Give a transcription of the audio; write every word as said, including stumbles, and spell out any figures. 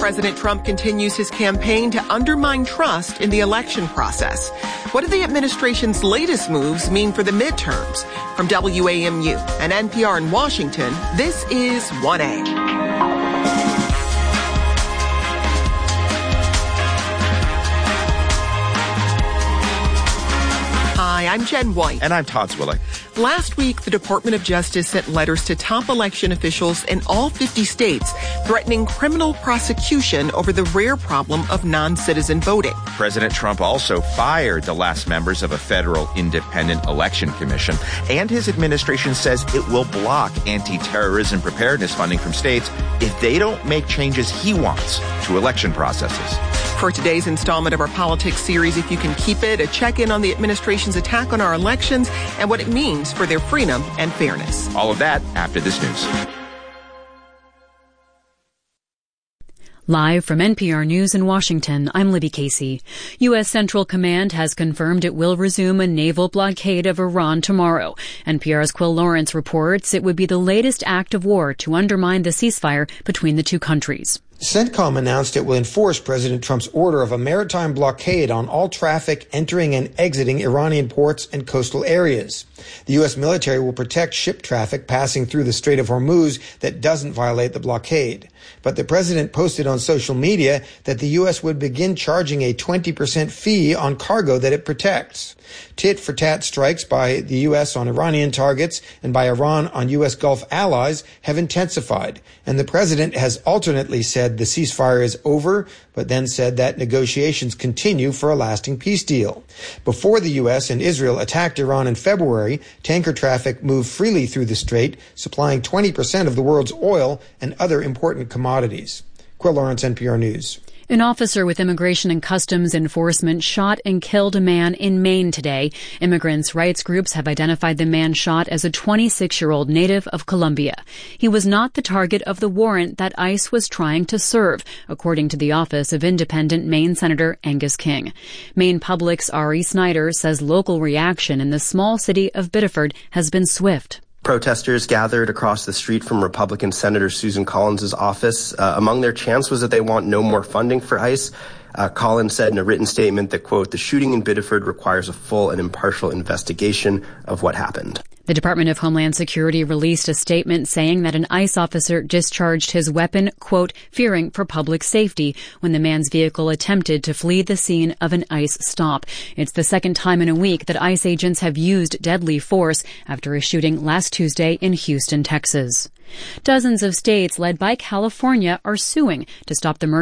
President Trump continues his campaign to undermine trust in the election process. What do the administration's latest moves mean for the midterms? From W A M U and N P R in Washington, this is one A. Hi, I'm Jen White. And I'm Todd Zwillig. Last week, the Department of Justice sent letters to top election officials in all fifty states threatening criminal prosecution over the rare problem of non-citizen voting. President Trump also fired the last members of a federal independent election commission, and his administration says it will block anti-terrorism preparedness funding from states if they don't make changes he wants to election processes. For today's installment of our politics series, If You Can Keep It, a check-in on the administration's attack on our elections and what it means for their freedom and fairness. All of that after this news. Live from N P R News in Washington, I'm Libby Casey. U S. Central Command has confirmed it will resume a naval blockade of Iran tomorrow. N P R's Quill Lawrence reports it would be the latest act of war to undermine the ceasefire between the two countries. CENTCOM announced it will enforce President Trump's order of a maritime blockade on all traffic entering and exiting Iranian ports and coastal areas. The U S military will protect ship traffic passing through the Strait of Hormuz that doesn't violate the blockade. But the president posted on social media that the U S would begin charging a twenty percent fee on cargo that it protects. Tit-for-tat strikes by the U S on Iranian targets and by Iran on U S Gulf allies have intensified, and the president has alternately said the ceasefire is over, but then said that negotiations continue for a lasting peace deal. Before the U S and Israel attacked Iran in February, tanker traffic moved freely through the strait, supplying twenty percent of the world's oil and other important commodities. Quill Lawrence, N P R News. An officer with Immigration and Customs Enforcement shot and killed a man in Maine today. Immigrants' rights groups have identified the man shot as a twenty-six-year-old native of Colombia. He was not the target of the warrant that ICE was trying to serve, according to the office of independent Maine Senator Angus King. Maine Public's Ari Snyder says local reaction in the small city of Biddeford has been swift. Protesters gathered across the street from Republican Senator Susan Collins' office. Uh, among their chants was that they want no more funding for ICE. Uh, Collins said in a written statement that, quote, the shooting in Biddeford requires a full and impartial investigation of what happened. The Department of Homeland Security released a statement saying that an ICE officer discharged his weapon, quote, fearing for public safety when the man's vehicle attempted to flee the scene of an ICE stop. It's the second time in a week that ICE agents have used deadly force after a shooting last Tuesday in Houston, Texas. Dozens of states, led by California, are suing to stop the murder